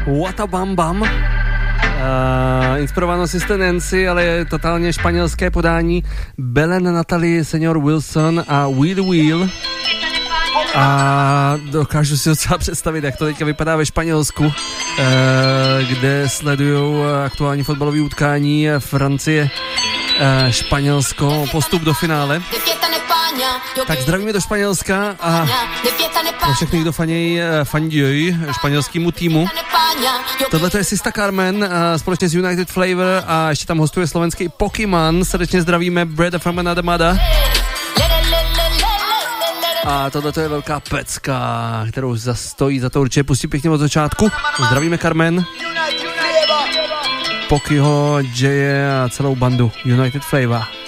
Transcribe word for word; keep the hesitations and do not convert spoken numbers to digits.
What a Bam Bam. Uh, inspirováno Sister Nancy, ale je totálně španělské podání. Belen Natalie, Senior Wilson a Wheel Wheel. A dokážu si docela představit, jak to teďka vypadá ve Španělsku, kde sledujou aktuální fotbalové utkání Francie, Španělsko, postup do finále. Tak zdravíme do Španělska a všechny, kdo fanějí, fandějí španělskému týmu. Tohle to je Sista Carmen společně s United Flavor a ještě tam hostuje slovenský Pokémon. Srdečně zdravíme Breda from Another Mother. A tohle to je velká pecka, kterou zastojí, za to určitě pustí pěkně od začátku. Zdravíme Carmen, Pokyho, Jaye a celou bandu United Flavor.